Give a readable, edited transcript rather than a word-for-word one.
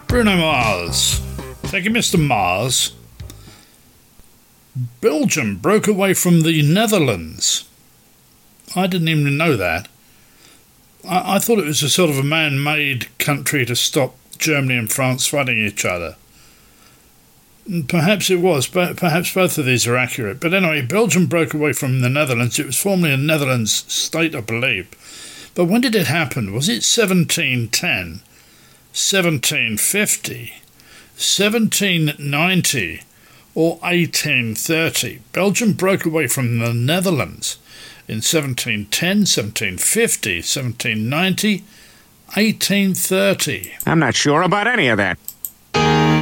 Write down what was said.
Bruno Mars. Thank you, Mr. Mars. Belgium broke away from the Netherlands. I didn't even know that. I thought it was a sort of a man-made country to stop Germany and France fighting each other. Perhaps it was, but perhaps both of these are accurate. But anyway, Belgium broke away from the Netherlands. It was formerly a Netherlands state, I believe. But when did it happen? Was it 1710, 1750, 1790, or 1830? Belgium broke away from the Netherlands in 1710, 1750, 1790, 1830. I'm not sure about any of that.